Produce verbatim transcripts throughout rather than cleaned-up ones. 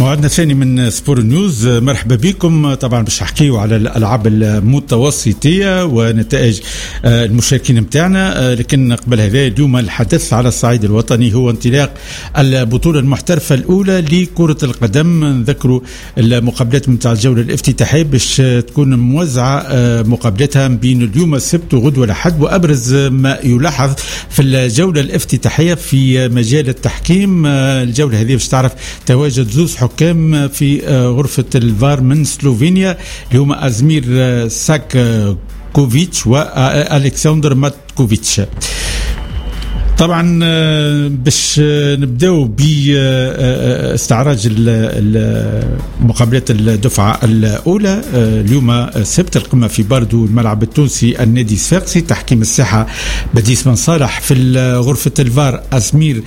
موعدنا الثاني من سبور نيوز. مرحبا بكم. طبعا باش نحكيو على الالعاب المتوسطيه ونتائج المشاركين متاعنا، لكن قبل هذا اليوم الحدث على الصعيد الوطني هو انطلاق البطوله المحترفه الاولى لكره القدم. نذكروا المقابلات نتاع الجوله الافتتاحيه باش تكون موزعه مقابلتها بين اليوم السبت وغدوه الاحد، وابرز ما يلاحظ في الجوله الافتتاحيه في مجال التحكيم. الجوله هذه باش تعرف تواجد زوز حكام في غرفة الفار من سلوفينيا اللي هما أزمير ساكوفيتش وألكسندر ماتكوفيتش. طبعا باش نبداو باستعراض مقابلات الدفعه الاولى. اليوم السبت القمه في باردو، الملعب التونسي النادي الصفاقسي، تحكيم الساحه بديس بن صالح، في غرفه الفار اسمير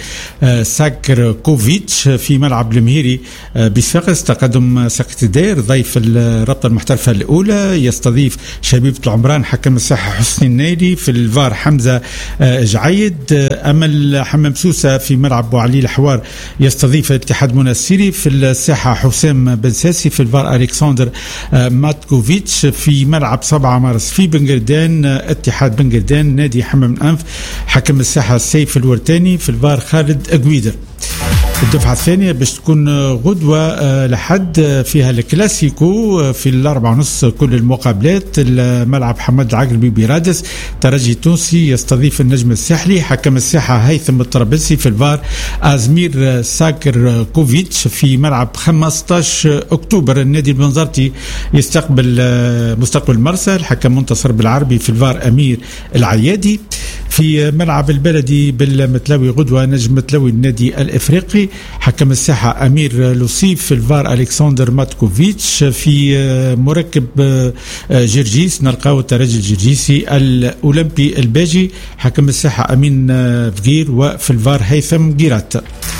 ساكركوفيتش، في ملعب المهيري بصفاقس تقدم سقط الدير. ضيف الرابطه المحترفه الاولى يستضيف شبيبه العمران، حكم الساحه حسني النايلي، في الفار حمزه جعيد. أمل حمام سوسة في ملعب بوعلي الحوار يستضيف الاتحاد منسيري، في الساحة حسام بن ساسي، في الفار ألكسندر ماتكوفيتش. في ملعب سبعة مارس في بنقردان اتحاد بنقردان نادي حمام الأنف، حكم الساحة سيف الورتاني، في الفار خالد أقويدر. الدفعة الثانية باش تكون غدوة لحد فيها الكلاسيكو في الأربعة ونص كل المقابلات. الملعب حمد العقربي برادس، ترجي تونسي يستضيف النجم الساحلي، حكم الساحة هيثم الطرابلسي، في الفار أزمير ساكر كوفيتش. في ملعب خمسة عشر أكتوبر النادي البنزرتي يستقبل مستقبل مرسى، حكم منتصر بالعربي، في الفار أمير العيادي. في ملعب البلدي بالمتلاوي غدوة نجم متلاوي النادي الإفريقي، حكم الساحة أمير لوسيف، في الفار ألكسندر ماتكوفيتش. في مركب جرجيس نلقاو الترجي الجرجيسي الأولمبي الباجي، حكم الساحة أمين فقير، وفي الفار هيثم جيرات.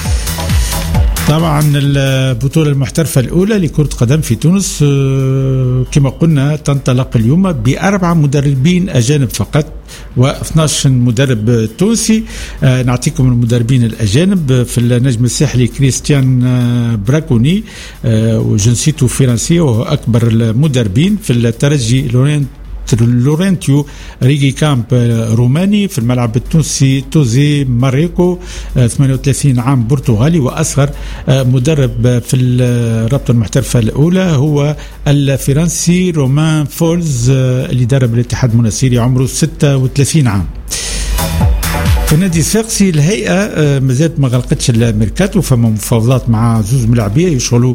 طبعا البطولة المحترفة الأولى لكرة قدم في تونس كما قلنا تنطلق اليوم بأربعة مدربين أجانب فقط واثني عشر مدرب تونسي. آه نعطيكم المدربين الأجانب. في النجم الساحلي كريستيان آه براكوني، آه وجنسيته فرنسية وهو أكبر المدربين. في الترجي لورين لورنتيو ريغي كامب روماني، في الملعب التونسي توزي ماريكو ثمانية وثلاثين عام برتغالي، وأصغر مدرب في الرابطة المحترفة الأولى هو الفرنسي رومان فولز اللي درب الاتحاد المنسيري، عمره ستة وثلاثين عام. في النادي الصفاقسي الهيئة مازالت ما غلقتش الميركاتو، فما مفاوضات مع زوز ملاعبية يشغلوا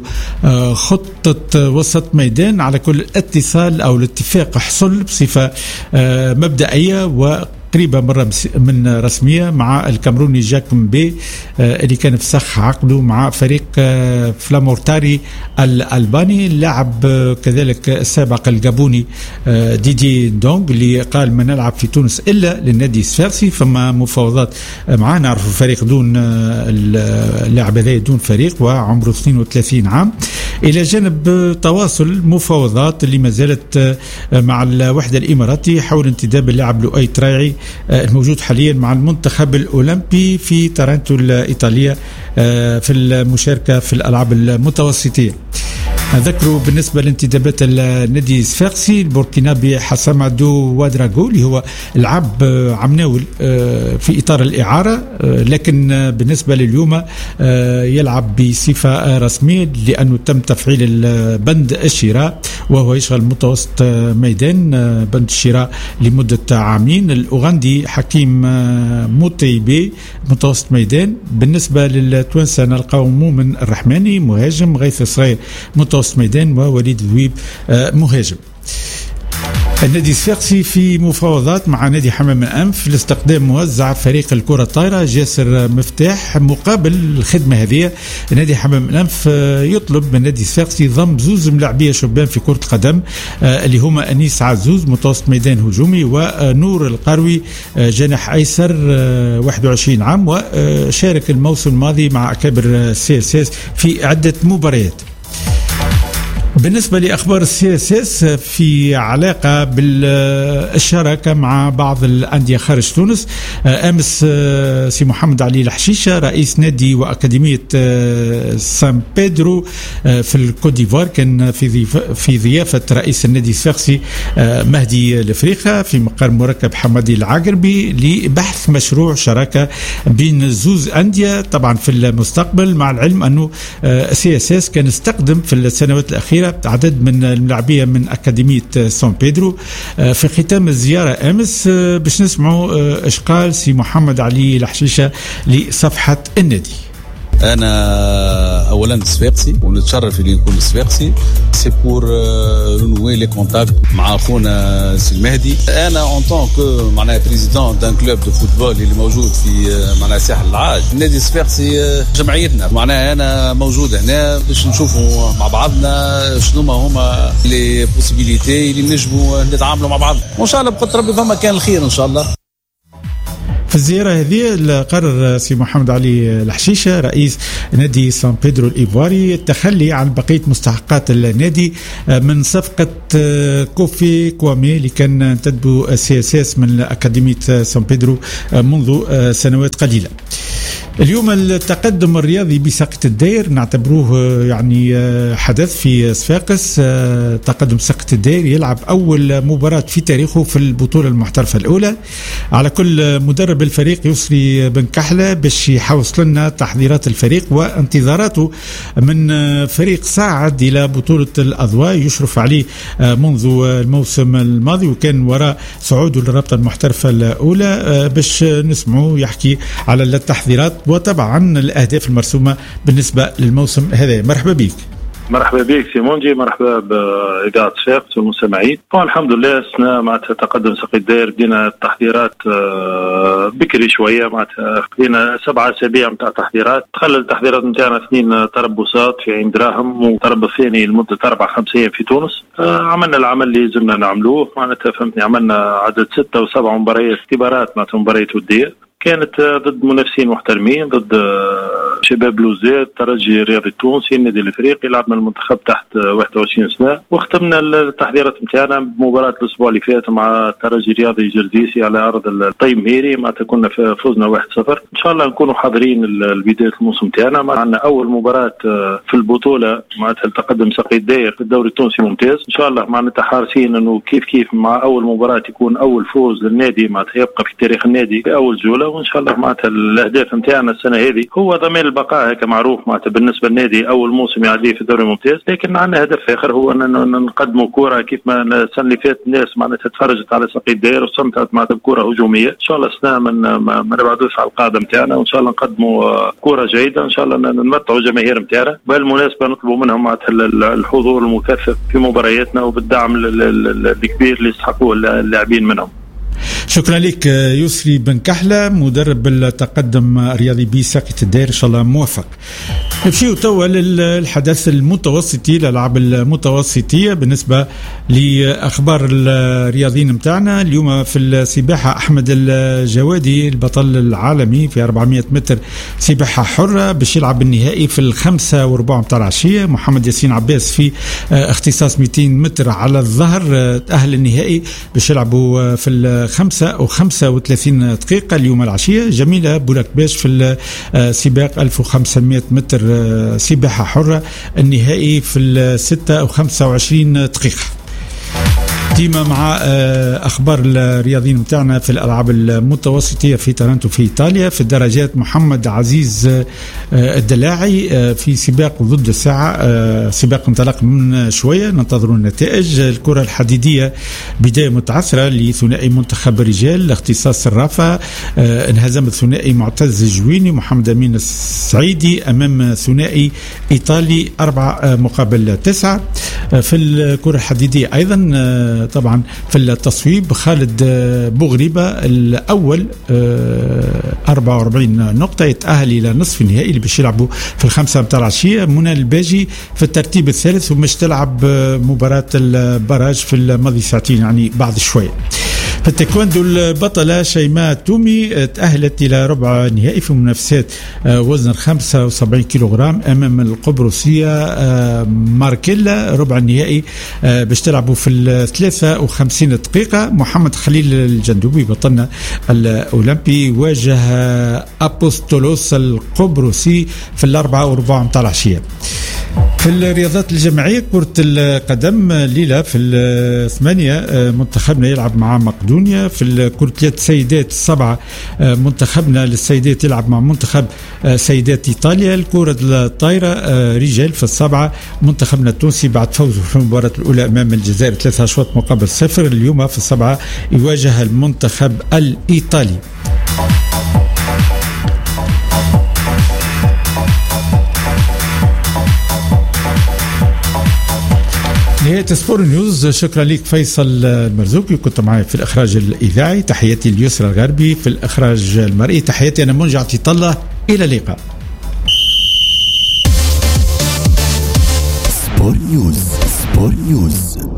خطة وسط ميدان. على كل اتصال أو الاتفاق حصل بصفة مبدئية و قريبة مرة من رسمية مع الكامروني جاك مبي اللي كان فسخ عقده مع فريق فلامورتاري الألباني. اللاعب كذلك السابق الجابوني ديدي دونغ اللي قال ما نلعب في تونس إلا للنادي الصفاقسي. فما مفاوضات معاه، نعرف الفريق دون اللاعب هذا دون فريق وعمره اثنين وثلاثين عام، إلى جانب تواصل مفاوضات اللي ما زالت مع الوحدة الإماراتي حول انتداب اللاعب لؤي ترايعي الموجود حاليا مع المنتخب الأولمبي في تورنتو الإيطالية في المشاركة في الألعاب المتوسطية. أذكروا بالنسبة لانتدابات النادي الصفاقسي البوركينابي حسام عدو وادراغو اللي هو العب عمناول في إطار الإعارة، لكن بالنسبة لليوم يلعب بصفة رسمية لأنه تم تفعيل بند الشراء وهو يشغل متوسط ميدان بند الشراء لمدة عامين. الأوغندي حكيم موتيبي متوسط ميدان. بالنسبة للتوانسة نلقاو مؤمن الرحماني مهاجم، غيث صغير متوسط ميدان، ووليد ذويب مهاجم. النادي الصفاقسي في مفاوضات مع نادي حمام الأنف لاستقدام موزع فريق الكرة الطايرة جاسر مفتاح. مقابل الخدمة هذه نادي حمام الأنف يطلب من النادي الصفاقسي ضم زوز ملاعبية شبان في كرة القدم اللي هما أنيس عزوز متوسط ميدان هجومي، ونور القروي جناح أيسر واحد وعشرين عام، وشارك الموسم الماضي مع أكابر سي اس اس في عدة مباريات. بالنسبة لأخبار السي اس اس في علاقة بالشراكة مع بعض الأندية خارج تونس، أمس سي محمد علي الحشيشة رئيس نادي وأكاديمية سان بيدرو في الكوت ديفوار كان في في ضيافة رئيس النادي الصفاقسي مهدي الفريخة في مقر مركب حمادي العقربي لبحث مشروع شراكة بين زوز أندية طبعا في المستقبل، مع العلم أنه سي اس اس كان استخدم في السنوات الأخيرة عدد من الملاعبية من أكاديمية سان بيدرو. في ختام الزيارة أمس باش نسمعوا إيش قال سي محمد علي الحشيشة لصفحة النادي. انا اولا صفاقسي ونتشرف اللي نكون صفاقسي، سي بور رونوي لي كونتاكت مع اخونا سي المهدي. انا اون طون كو معناها بريزيدون دان كلوب دو فوتبول اللي موجود في معناها ساحل العاج، النادي الصفاقسي جمعيتنا معناها انا موجود هنا باش نشوفوا مع بعضنا شنو ما هما لي بوسيبيليتي اللي نجموا نتعاملوا مع بعض، وان شاء الله بقدر ربي فما كان الخير ان شاء الله. في الزيارة هذه قرر سي محمد علي الحشيشة رئيس نادي سان بيدرو الإيفواري التخلي عن بقية مستحقات النادي من صفقة كوفي كوامي اللي كان تدبو سي اس اس من أكاديمية سان بيدرو منذ سنوات قليلة. اليوم التقدم الرياضي بساقة الدير نعتبروه يعني حدث في صفاقس. تقدم ساقة الدير يلعب أول مباراة في تاريخه في البطولة المحترفة الأولى. على كل مدرب الفريق يسري بن كحلة باش يحوصل لنا تحضيرات الفريق وانتظاراته من فريق صاعد إلى بطولة الأضواء يشرف عليه منذ الموسم الماضي وكان وراء صعوده للرابطة المحترفة الأولى، باش نسمعه يحكي على التحضيرات وطبعا الأهداف المرسومة بالنسبة للموسم هذا. مرحبا بك. مرحبا بك سيمونجي، مرحبا بإذاعة صفاقس والمستمعين. الحمد لله سنة معناتها تقدم ساقة الدير بدينا التحضيرات بكري شوية، معناتها خدينا سبعة أسابيع متاع تحضيرات. تخلل التحضيرات متاعنا اثنين تربصات في عين دراهم وتربص ثاني لمدة أربع خمس أيام في تونس. عملنا العمل اللي زلنا نعملوه معناتها فهمتني، عملنا عدد ستة وسبع مباريات اختبارات معناتها مباريات ودية كانت ضد منافسين محترمين، ضد شباب بلوزات، ترجي الرياضي التونسي، النادي الافريقي، لعبنا المنتخب تحت واحد وعشرين سنه، واختمنا التحضيرات نتاعنا بمباراه الاسبوع اللي فات مع ترجي الرياضي جرزيسي على ارض الطيب ميري، معناتها كنا فوزنا واحد صفر. ان شاء الله نكونوا حاضرين لبدايه الموسم تاعنا. معنا اول مباراه في البطوله معناتها التقدم ساقة الدير في الدوري التونسي ممتاز، ان شاء الله معناتها حارسين انه كيف كيف مع اول مباراه يكون اول فوز للنادي معناتها يبقى في تاريخ النادي في اول جوله، وان شاء الله معناتها الاهداف نتاعنا السنه هذه هو ضمان البقاء هكا معروف معناتها بالنسبه للنادي اول موسم يعديه في الدوري الممتاز، لكن عندنا هدف اخر هو ان نقدموا كره كيف ما السنه اللي فاتت الناس معناتها تفرجت على ساقة الدير واستمتعت معناتها بكره هجوميه. ان شاء الله السنه من ما نبعدوش على القاعده نتاعنا، وان شاء الله نقدموا كره جيده، ان شاء الله نمتعوا الجماهير نتاعنا. بالمناسبه نطلبوا منهم معناتها الحضور المكثف في مبارياتنا وبالدعم الكبير اللي يستحقوه اللاعبين منهم. شكرا لك يسري بن كحلة مدرب التقدم الرياضي بساقة الدير، ان شاء الله موفق. نمشيو توا للحدث المتوسطي، الالعاب المتوسطيه بالنسبه لاخبار الرياضيين نتاعنا. اليوم في السباحه احمد الجوادي البطل العالمي في أربعمائة متر سباحه حره باش يلعب النهائي في الخمسة وربع متاع العشيه. محمد ياسين عباس في اختصاص مئتين متر على الظهر تاهل النهائي باش يلعبوا في الخمسة وخمسة وثلاثين دقيقه اليوم العشيه. جميله بولاكباش في السباق ألف وخمسمائة متر سباحة حرة النهائي في الستة وخمسة وعشرين دقيقة. ديما مع أخبار الرياضيين متاعنا في الألعاب المتوسطية في تورنتو في إيطاليا. في الدراجات محمد عزيز الدلاعي في سباق ضد الساعة، سباق انطلق من شوية ننتظر النتائج. الكرة الحديدية بداية متعثرة لثنائي منتخب الرجال اختصاص الرافعة، انهزم الثنائي معتز الجويني محمد أمين السعيدي أمام ثنائي إيطالي أربعة مقابل تسعة. في الكرة الحديدية أيضا طبعا في التصويب خالد بوغريبة الأول أربعة وأربعين نقطة يتأهل إلى نصف النهائي اللي باش يلعبوا في الخمسة متاع العشية. منى الباجي في الترتيب الثالث ومش تلعب مباراة البراج في الماضي ساعتين يعني بعد شوية. في التايكوندو البطلة شيماء تومي تأهلت إلى ربع نهائي في منافسات وزن خمسة وسبعين كيلوغرام أمام القبرصية ماركيلا. ربع النهائي باش تلعبوا في الثلاثة وخمسين دقيقة. محمد خليل الجندوبي بطلنا الأولمبي واجه أبوستولوس القبرصي في الأربعة وربع متاع العشية. في الرياضات الجماعية كرة القدم ليلة في الثمانية منتخبنا يلعب مع مقدونيا. في كرة اليد سيدات السبعة منتخبنا للسيدات يلعب مع منتخب سيدات إيطاليا. الكرة الطايرة رجال في السبعة منتخبنا التونسي بعد فوزه في المباراة الأولى أمام الجزائر ثلاثة أشواط مقابل صفر اليوم في السبعة يواجه المنتخب الإيطالي. نهاية سبور نيوز. شكرا لك فيصل المرزوقي كنت معي في الإخراج الإذاعي. تحياتي اليسرى الغربي في الإخراج المرئي. تحياتي أنا منجع عطية الله. إلى اللقاء. سبور نيوز. سبور نيوز.